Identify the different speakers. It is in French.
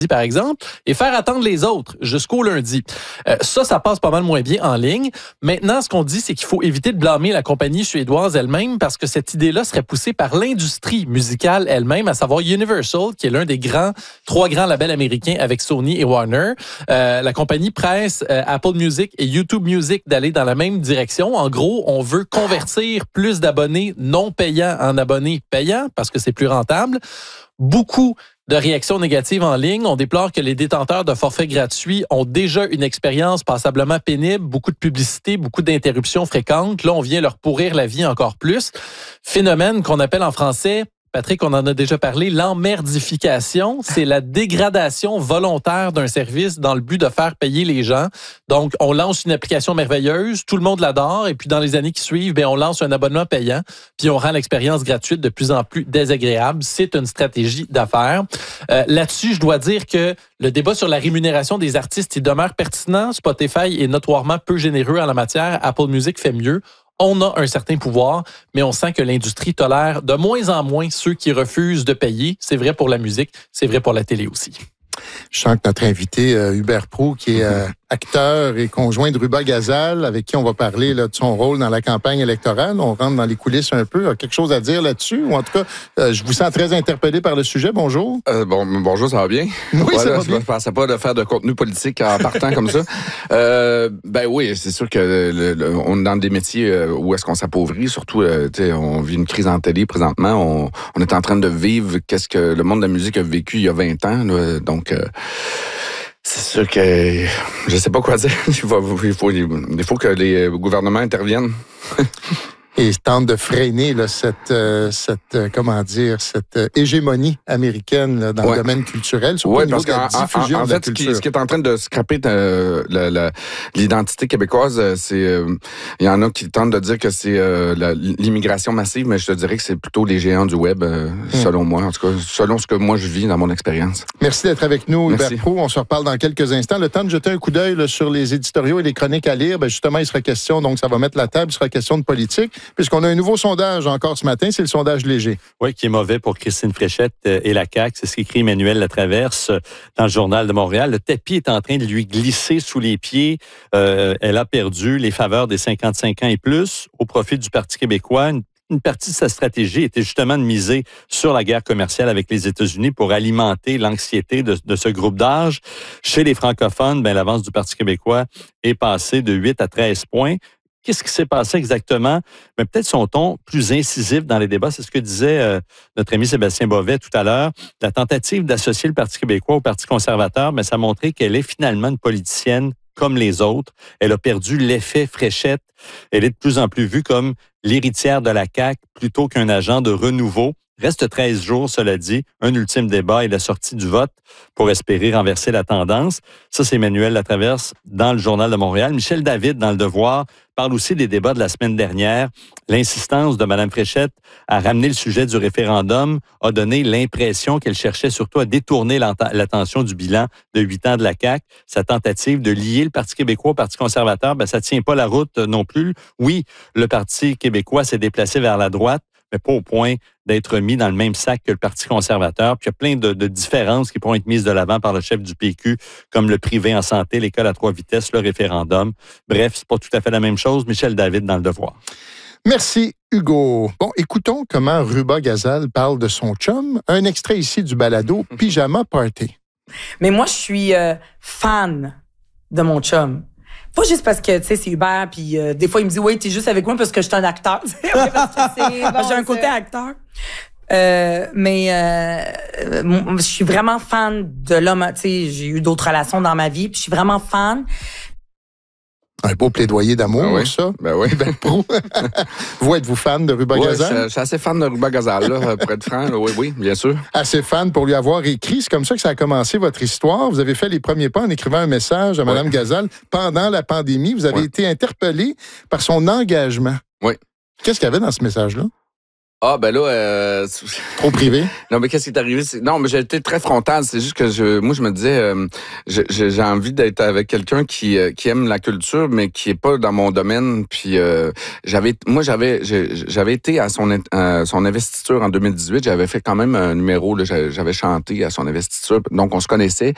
Speaker 1: par exemple, et faire attendre les autres jusqu'au lundi. Ça passe pas mal moins bien en ligne. Maintenant, ce qu'on dit, c'est qu'il faut éviter de blâmer la compagnie suédoise elle-même parce que cette idée-là serait poussée par l'industrie musicale elle-même, à savoir Universal, qui est l'un des trois grands labels américains avec Sony et Warner. La compagnie presse Apple Music et YouTube Music d'aller dans la même direction. En gros, on veut convertir plus d'abonnés non payants en abonnés payants parce que c'est plus rentable. Beaucoup de réactions négatives en ligne. On déplore que les détenteurs de forfaits gratuits ont déjà une expérience passablement pénible, beaucoup de publicité, beaucoup d'interruptions fréquentes. Là, on vient leur pourrir la vie encore plus. Phénomène qu'on appelle en français, Patrick, on en a déjà parlé, l'emmerdification, c'est la dégradation volontaire d'un service dans le but de faire payer les gens. Donc, on lance une application merveilleuse, tout le monde l'adore, et puis dans les années qui suivent, on lance un abonnement payant, puis on rend l'expérience gratuite de plus en plus désagréable. C'est une stratégie d'affaires. Là-dessus, je dois dire que le débat sur la rémunération des artistes, il demeure pertinent. Spotify est notoirement peu généreux en la matière. Apple Music fait mieux. On a un certain pouvoir, mais on sent que l'industrie tolère de moins en moins ceux qui refusent de payer. C'est vrai pour la musique, c'est vrai pour la télé aussi.
Speaker 2: Je sens que notre invité, Hubert Proulx, qui est acteur et conjoint de Ruba Gazal, avec qui on va parler là, de son rôle dans la campagne électorale. On rentre dans les coulisses un peu. Quelque chose à dire là-dessus? Ou en tout cas, je vous sens très interpellé par le sujet. Bonjour.
Speaker 3: Bonjour, ça va bien?
Speaker 2: Oui,
Speaker 3: voilà,
Speaker 2: ça va bien.
Speaker 3: Je ne pensais pas de faire de contenu politique en partant comme ça. Oui, c'est sûr que on est dans des métiers où est-ce qu'on s'appauvrit. Surtout, on vit une crise en télé présentement. On est en train de vivre qu'est-ce que le monde de la musique a vécu il y a 20 ans. Là, donc... c'est sûr que je sais pas quoi dire. Il faut que les gouvernements interviennent.
Speaker 2: Et tente de freiner là, cette hégémonie américaine là, dans le domaine culturel, surtout au niveau de la diffusion de la culture.
Speaker 3: Ce qui est en train de scraper l'identité québécoise, c'est il y en a qui tentent de dire que c'est l'immigration massive, mais je te dirais que c'est plutôt les géants du web, selon moi, en tout cas, selon ce que moi je vis dans mon expérience.
Speaker 2: Merci d'être avec nous, Hubert Proulx. On se reparle dans quelques instants. Le temps de jeter un coup d'œil là, sur les éditoriaux et les chroniques à lire, justement, il sera question, donc ça va mettre la table, il sera question de politique. Puisqu'on a un nouveau sondage encore ce matin, c'est le sondage léger.
Speaker 4: Oui, qui est mauvais pour Christine Fréchette et la CAQ. C'est ce qu'écrit Emmanuel Latraverse dans le Journal de Montréal. Le tapis est en train de lui glisser sous les pieds. Elle a perdu les faveurs des 55 ans et plus au profit du Parti québécois. Une partie de sa stratégie était justement de miser sur la guerre commerciale avec les États-Unis pour alimenter l'anxiété de ce groupe d'âge. Chez les francophones, l'avance du Parti québécois est passée de 8 à 13 points. Qu'est-ce qui s'est passé exactement? Mais peut-être son ton plus incisif dans les débats. C'est ce que disait notre ami Sébastien Bovet tout à l'heure. La tentative d'associer le Parti québécois au Parti conservateur, ça a montré qu'elle est finalement une politicienne comme les autres. Elle a perdu l'effet Fréchette. Elle est de plus en plus vue comme l'héritière de la CAQ plutôt qu'un agent de renouveau. Reste 13 jours, cela dit, un ultime débat et la sortie du vote pour espérer renverser la tendance. Ça, c'est Emmanuel Latraverse dans le Journal de Montréal. Michel David, dans Le Devoir, parle aussi des débats de la semaine dernière. L'insistance de Mme Fréchette à ramener le sujet du référendum a donné l'impression qu'elle cherchait surtout à détourner l'attention du bilan de 8 ans de la CAQ. Sa tentative de lier le Parti québécois au Parti conservateur, ça ne tient pas la route non plus. Oui, le Parti québécois s'est déplacé vers la droite, mais pas au point d'être mis dans le même sac que le Parti conservateur. Puis il y a plein de différences qui pourront être mises de l'avant par le chef du PQ, comme le privé en santé, l'école à 3 vitesses, le référendum. Bref, c'est pas tout à fait la même chose. Michel David dans Le Devoir.
Speaker 2: Merci, Hugo. Bon, écoutons comment Ruba Gazal parle de son chum. Un extrait ici du balado Pyjama Party.
Speaker 5: Mais moi, je suis fan de mon chum. Pas juste parce que, tu sais, c'est Hubert, puis des fois, il me dit, oui, t'es juste avec moi parce que je suis un acteur. Parce que j'ai un côté acteur. Je suis vraiment fan de l'homme. Tu sais, j'ai eu d'autres relations dans ma vie, puis je suis vraiment fan.
Speaker 2: Un beau plaidoyer d'amour, ça.
Speaker 3: Ben oui.
Speaker 2: Hubert Proulx. Vous, êtes-vous fan de Ruba Gazal?
Speaker 3: Je suis assez fan de Ruba Gazal, là, pour être franc. Là, oui, bien sûr.
Speaker 2: Assez fan pour lui avoir écrit. C'est comme ça que ça a commencé, votre histoire. Vous avez fait les premiers pas en écrivant un message à Mme Gazal pendant la pandémie. Vous avez été interpellé par son engagement.
Speaker 3: Oui.
Speaker 2: Qu'est-ce qu'il y avait dans ce message-là?
Speaker 3: Ah, ben là...
Speaker 2: Trop privé?
Speaker 3: Non, mais qu'est-ce qui est arrivé? Non, mais j'ai été très frontal. C'est juste que moi, je me disais, j'ai envie d'être avec quelqu'un qui aime la culture, mais qui est pas dans mon domaine. Puis, j'avais été à son investiture en 2018. J'avais fait quand même un numéro, là, j'avais chanté à son investiture. Donc, on se connaissait.